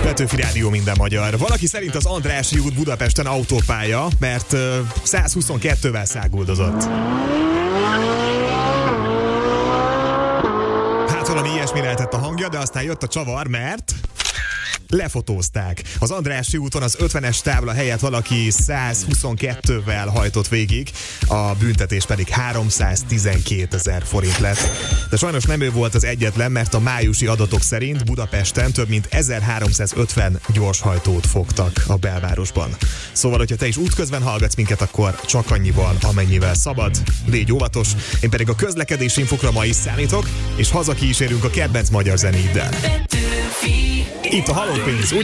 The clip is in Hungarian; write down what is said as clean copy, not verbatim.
Petőfi Rádió, minden magyar. Valaki szerint az Andrássy út Budapesten autópálya, mert 122-vel száguldozott. Hát valami ilyesmi lehetett a hangja, de aztán jött a csavar, mert lefotózták. Az Andrássy úton az 50-es tábla helyett valaki 122-vel hajtott végig, a büntetés pedig 312 000 forint lett. De sajnos nem ő volt az egyetlen, mert a májusi adatok szerint Budapesten több mint 1350 gyorshajtót fogtak a belvárosban. Szóval, hogyha te is útközben hallgatsz minket, akkor csak annyival, amennyivel szabad. Légy óvatos, én pedig a közlekedési infokra ma is számítok, és hazakísérünk a kedvenc magyar zenéiddel. Itt a Halló Pénz.